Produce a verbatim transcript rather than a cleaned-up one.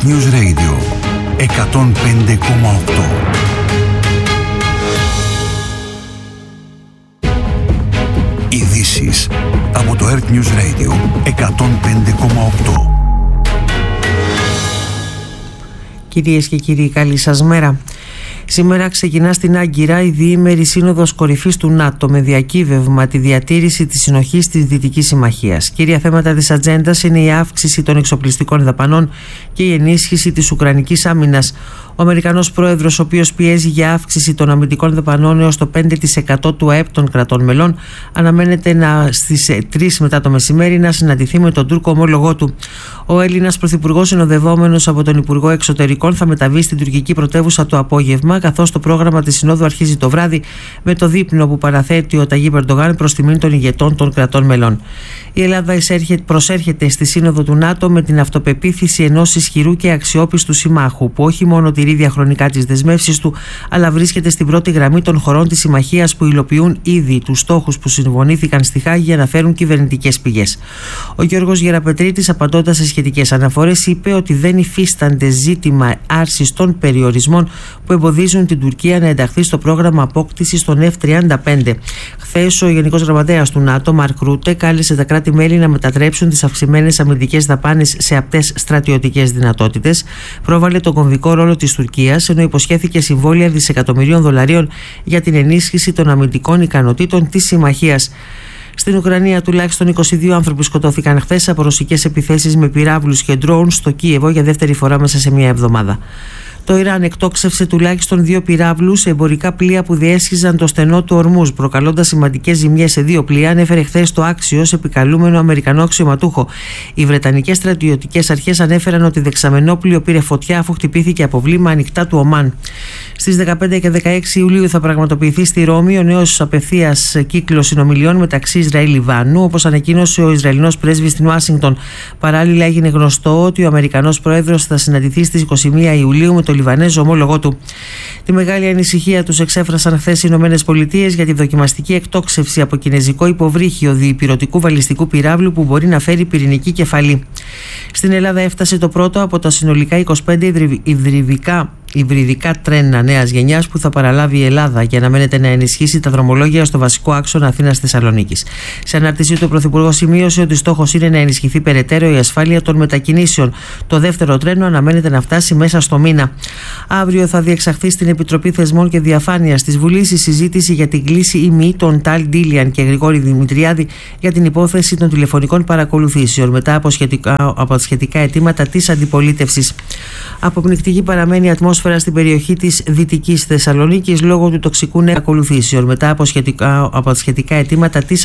News Radio εκατόν πέντε κόμμα οκτώ. Ειδήσεις από το Earth News Radio εκατόν πέντε κόμμα οκτώ. Κυρίες και κύριοι, καλή σας μέρα. Σήμερα ξεκινά στην Άγκυρα η διήμερη σύνοδος κορυφής του ΝΑΤΟ με διακύβευμα τη διατήρηση της συνοχής της Δυτικής Συμμαχίας. Κύρια θέματα της ατζέντας είναι η αύξηση των εξοπλιστικών δαπανών και η ενίσχυση της Ουκρανικής άμυνας. Ο Αμερικανός πρόεδρος, ο οποίος πιέζει για αύξηση των αμυντικών δαπανών έως το πέντε τοις εκατό του ΑΕΠ των κρατών μελών, αναμένεται να, στις τρεις μετά το μεσημέρι να συναντηθεί με τον Τούρκο ομόλογό του. Ο Έλληνας πρωθυπουργός, συνοδευόμενος από τον Υπουργό Εξωτερικών, θα μεταβεί στην τουρκική πρωτεύουσα το απόγευμα, καθώς το πρόγραμμα της Συνόδου αρχίζει το βράδυ με το δείπνο που παραθέτει ο Ταγίπ Ερντογάν προς τιμήν των ηγετών των κρατών μελών. Η Ελλάδα προσέρχεται στη Σύνοδο του ΝΑΤΟ με την αυτοπεποίθηση ενός ισχυρού και αξιόπιστου συμμάχου, που όχι μόνο τηρεί διαχρονικά τις δεσμεύσεις του, αλλά βρίσκεται στην πρώτη γραμμή των χωρών της συμμαχίας που υλοποιούν ήδη τους στόχους που συμφωνήθηκαν στη Χάγη, αναφέρουν κυβερνητικές πηγές. Ο Γιώργος Γεραπετρίτης, απαντώντας σε σχετικές αναφορές, είπε ότι δεν υφίστανται ζήτημα άρσης των περιορισμών που εμποδίζουν την Τουρκία να ενταχθεί στο πρόγραμμα απόκτησης των εφ τριάντα πέντε. Χθες, ο Γενικός Γραμματέας του ΝΑΤΟ, Μαρκ Ρούτε, κάλεσε τα κράτη-μέλη να μετατρέψουν τις αυξημένες αμυντικές δαπάνες σε απτές στρατιωτικές δυνατότητες. Πρόβαλε τον κομβικό ρόλο της Τουρκίας, ενώ υποσχέθηκε συμβόλαια δισεκατομμυρίων δολαρίων για την ενίσχυση των αμυντικών ικανοτήτων της συμμαχίας. Στην Ουκρανία, τουλάχιστον είκοσι δύο άνθρωποι σκοτώθηκαν χθες από ρωσικές επιθέσεις με πυράβλους και ντρόουν στο Κίεβο για δεύτερη φορά μέσα σε μία εβδομάδα. Το Ιράν εκτόξευσε τουλάχιστον δύο πυράβλους σε εμπορικά πλοία που διέσχιζαν το στενό του Ορμούζ, προκαλώντας σημαντικές ζημιές σε δύο πλοία, ανέφερε χθες το Άξιος, επικαλούμενο Αμερικανό αξιωματούχο. Οι Βρετανικές στρατιωτικές αρχές ανέφεραν ότι δεξαμενό πλοίο πήρε φωτιά αφού χτυπήθηκε από βλήμα ανοιχτά του Ομάν. Στις δεκαπέντε και δεκαέξι Ιουλίου θα πραγματοποιηθεί στη Ρώμη ο νέος απευθείας κύκλος συνομιλιών μεταξύ Ισραήλ-Λιβάνου, όπως ανακοίνωσε ο Ισραηλινός πρέσβης στην Ουάσιγκτον. Παράλληλα, έγινε γνωστό ότι ο Αμερικανός πρόεδρος θα συναντηθεί στις είκοσι μία Ιουλίου με το Λιβανέζο ομόλογό του. Τη μεγάλη ανησυχία τους εξέφρασαν χθες οι Ηνωμένες Πολιτείες για τη δοκιμαστική εκτόξευση από κινεζικό υποβρύχιο διπυρωτικού βαλιστικού πυράβλου που μπορεί να φέρει πυρηνική κεφαλή. Στην Ελλάδα έφτασε το πρώτο από τα συνολικά είκοσι πέντε υβριδικά υβριδικά τρένα νέας γενιάς που θα παραλάβει η Ελλάδα για να μένεται να ενισχύσει τα δρομολόγια στο βασικό άξονα Αθήνας-Θεσσαλονίκης. Σε ανάρτησή του, ο Πρωθυπουργός σημείωσε ότι στόχος είναι να ενισχυθεί περαιτέρω η ασφάλεια των μετακινήσεων. Το δεύτερο τρένο αναμένεται να φτάσει μέσα στο μήνα. Αύριο θα διεξαχθεί στην Επιτροπή Θεσμών και Διαφάνειας της Βουλής η συζήτηση για την κλίση ή μη των Ταλ Ντίλιαν και Γρηγόρη Δημητριάδη για την υπόθεση των τηλεφωνικών παρακολουθήσεων μετά από σχετικά, από σχετικά αιτήματα της αντιπολίτευσης. Αποπνικτική παραμένει η ατμόσφαιρα στην περιοχή της Δυτικής Θεσσαλονίκης λόγω του τοξικού νερού παρακολουθήσεων μετά από σχετικά, από σχετικά αιτήματα της